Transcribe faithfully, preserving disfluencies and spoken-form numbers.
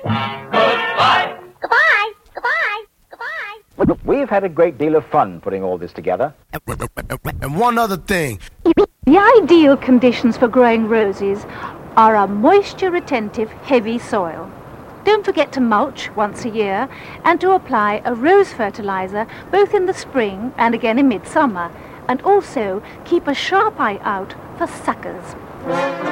Goodbye. Goodbye. Goodbye. Goodbye. We've had a great deal of fun putting all this together. And one other thing. The ideal conditions for growing roses are a moisture-retentive, heavy soil. Don't forget to mulch once a year and to apply a rose fertilizer both in the spring and again in midsummer. And also keep a sharp eye out for suckers.